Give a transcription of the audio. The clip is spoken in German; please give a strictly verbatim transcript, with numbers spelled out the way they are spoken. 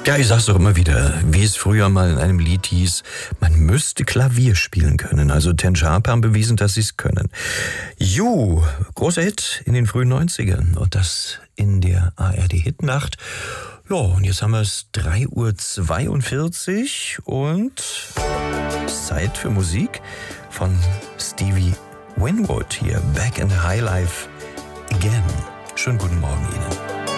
Ja, ich sag's doch immer wieder, wie es früher mal in einem Lied hieß, man müsste Klavier spielen können. Also Ten Sharp haben bewiesen, dass sie es können. Ju, großer Hit in den frühen neunzigern und das in der A R D-Hitnacht. Ja, und jetzt haben wir es drei Uhr zweiundvierzig und Zeit für Musik von Stevie Winwood hier, Back in the High Life Again. Schönen guten Morgen Ihnen.